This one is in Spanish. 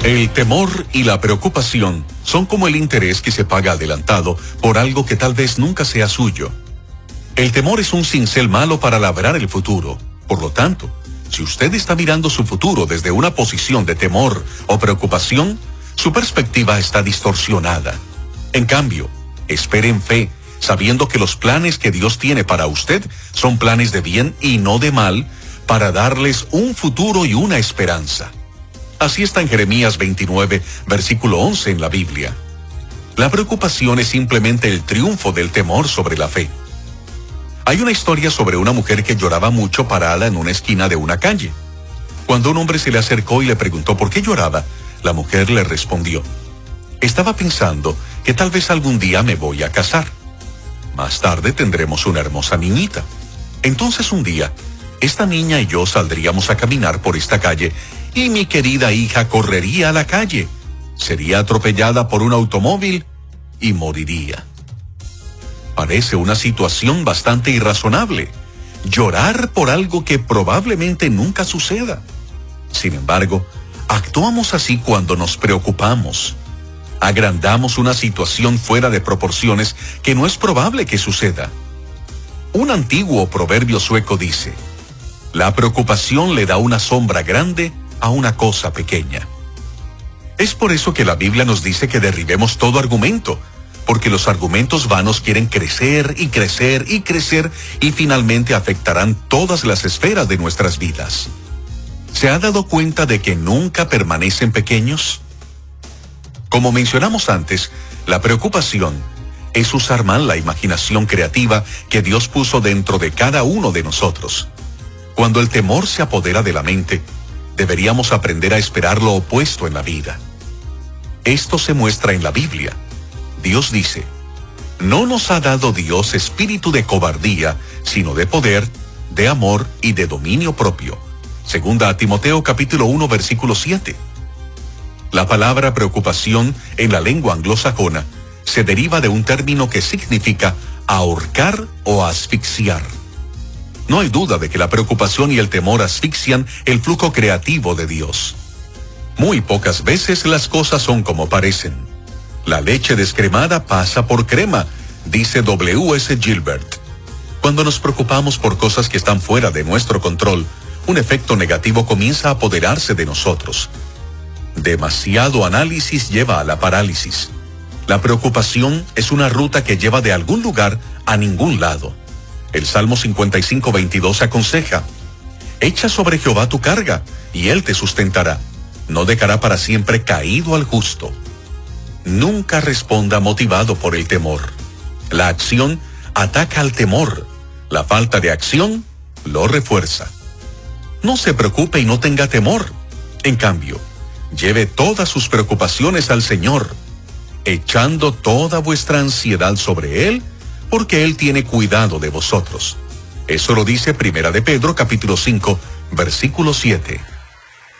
El temor y la preocupación son como el interés que se paga adelantado por algo que tal vez nunca sea suyo. El temor es un cincel malo para labrar el futuro. Por lo tanto, si usted está mirando su futuro desde una posición de temor o preocupación, su perspectiva está distorsionada. En cambio, espere en fe, sabiendo que los planes que Dios tiene para usted son planes de bien y no de mal, para darles un futuro y una esperanza. Así está en Jeremías 29, versículo 11 en la Biblia. La preocupación es simplemente el triunfo del temor sobre la fe. Hay una historia sobre una mujer que lloraba mucho parada en una esquina de una calle. Cuando un hombre se le acercó y le preguntó por qué lloraba, la mujer le respondió: estaba pensando que tal vez algún día me voy a casar. Más tarde tendremos una hermosa niñita. Entonces un día, esta niña y yo saldríamos a caminar por esta calle y mi querida hija correría a la calle, sería atropellada por un automóvil y moriría. Parece una situación bastante irrazonable, llorar por algo que probablemente nunca suceda. Sin embargo, actuamos así cuando nos preocupamos. Agrandamos una situación fuera de proporciones que no es probable que suceda. Un antiguo proverbio sueco dice: la preocupación le da una sombra grande a una cosa pequeña. Es por eso que la Biblia nos dice que derribemos todo argumento, porque los argumentos vanos quieren crecer y crecer y crecer y finalmente afectarán todas las esferas de nuestras vidas. ¿Se ha dado cuenta de que nunca permanecen pequeños? Como mencionamos antes, la preocupación es usar mal la imaginación creativa que Dios puso dentro de cada uno de nosotros. Cuando el temor se apodera de la mente, deberíamos aprender a esperar lo opuesto en la vida. Esto se muestra en la Biblia. Dios dice: no nos ha dado Dios espíritu de cobardía, sino de poder, de amor y de dominio propio. Segunda a Timoteo capítulo 1 versículo 7. La palabra preocupación en la lengua anglosajona se deriva de un término que significa ahorcar o asfixiar. No hay duda de que la preocupación y el temor asfixian el flujo creativo de Dios. Muy pocas veces las cosas son como parecen. La leche descremada pasa por crema, dice W.S. Gilbert. Cuando nos preocupamos por cosas que están fuera de nuestro control, un efecto negativo comienza a apoderarse de nosotros. Demasiado análisis lleva a la parálisis. La preocupación es una ruta que lleva de algún lugar a ningún lado. El Salmo 55:22 aconseja: echa sobre Jehová tu carga, y él te sustentará. No dejará para siempre caído al justo. Nunca responda motivado por el temor. La acción ataca al temor. La falta de acción lo refuerza. No se preocupe y no tenga temor. En cambio, lleve todas sus preocupaciones al Señor, echando toda vuestra ansiedad sobre Él, porque Él tiene cuidado de vosotros. Eso lo dice Primera de Pedro capítulo 5, versículo 7.